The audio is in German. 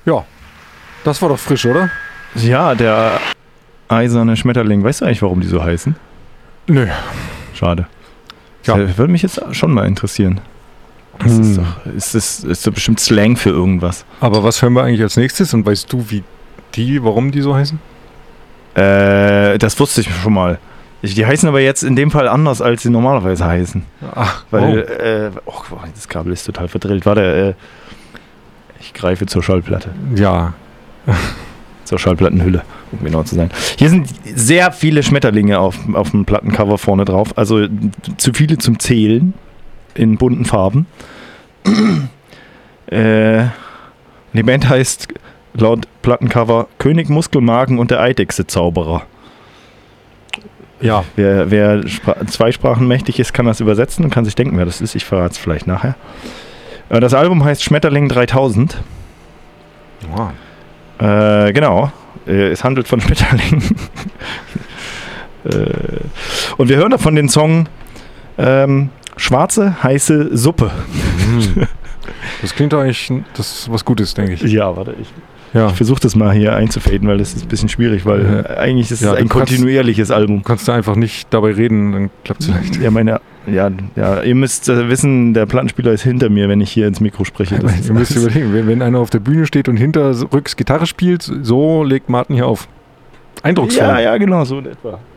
Ja, das war doch frisch, oder? Ja, der eiserne Schmetterling. Weißt du eigentlich, warum die so heißen? Nö. Schade. Ja. Das würde mich jetzt schon mal interessieren. Das ist doch bestimmt Slang für irgendwas. Aber was hören wir eigentlich als nächstes? Und weißt du, warum die so heißen? Das wusste ich schon mal. Die heißen aber jetzt in dem Fall anders, als sie normalerweise heißen. Ach, Weil, das Kabel ist total verdrillt. Warte, ich greife zur Schallplatte. Ja. Zur Schallplattenhülle, um genau zu sein. Hier sind sehr viele Schmetterlinge auf dem Plattencover vorne drauf. Also zu viele zum Zählen in bunten Farben. Die Band heißt laut Plattencover König Muskelmagen und der Eidechse-Zauberer. Ja. Wer zweisprachenmächtig ist, kann das übersetzen und kann sich denken, wer das ist. Ich verrate es vielleicht nachher. Das Album heißt Schmetterling 3000. Wow. Genau. Es handelt von Schmetterlingen. Und wir hören davon den Song Schwarze, heiße Suppe. Das klingt doch eigentlich was Gutes, denke ich. Ja, warte, ich Ja. versuche das mal hier einzufaden, weil das ist ein bisschen schwierig, weil eigentlich ist es ein kontinuierliches Album. Kannst du einfach nicht dabei reden, dann klappt es vielleicht. Ja, ihr müsst wissen, der Plattenspieler ist hinter mir, wenn ich hier ins Mikro spreche. Ihr müsst überlegen, wenn einer auf der Bühne steht und hinterrücks Gitarre spielt, so legt Martin hier auf. Eindrucksvoll. Ja, genau, so in etwa.